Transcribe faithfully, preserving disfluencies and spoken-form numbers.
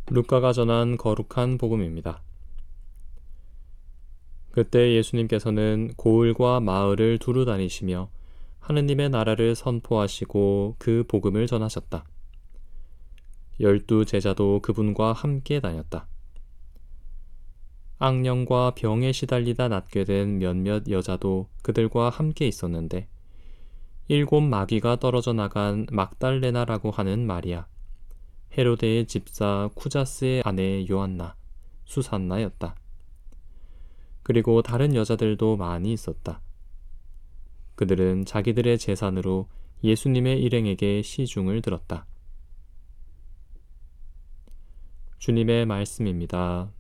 루카가 전한 거룩한 복음입니다. 그때 예수님께서는 고을과 마을을 두루 다니시며 하느님의 나라를 선포하시고 그 복음을 전하셨다. 열두 제자도 그분과 함께 다녔다. 악령과 병에 시달리다 낫게 된 몇몇 여자도 그들과 함께 있었는데 일곱 마귀가 떨어져 나간 막달레나라고 하는 마리아, 헤로데의 집사 쿠자스의 아내 요한나, 수산나였다. 그리고 다른 여자들도 많이 있었다. 그들은 자기들의 재산으로 예수님의 일행에게 시중을 들었다. 주님의 말씀입니다.